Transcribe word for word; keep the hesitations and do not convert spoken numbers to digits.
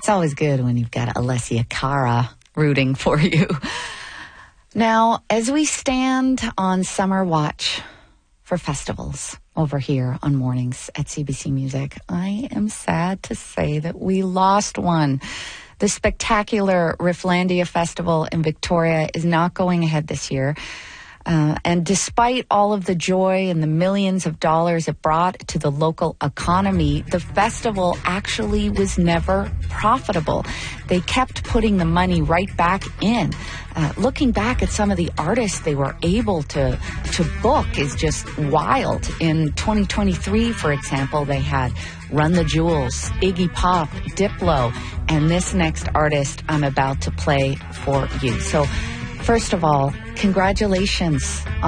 It's always good when you've got Alessia Cara rooting for you. Now, as we stand on summer watch for festivals over here on mornings at C B C Music, I am sad to say that we lost one. The spectacular Rifflandia Festival in Victoria is not going ahead this year. Uh, and despite all of the joy and the millions of dollars it brought to the local economy, the festival actually was never profitable. They kept putting the money right back in. Uh, looking back at some of the artists they were able to to book is just wild. In twenty twenty-three, for example, they had Run the Jewels, Iggy Pop, Diplo, and this next artist I'm about to play for you. So, first of all, congratulations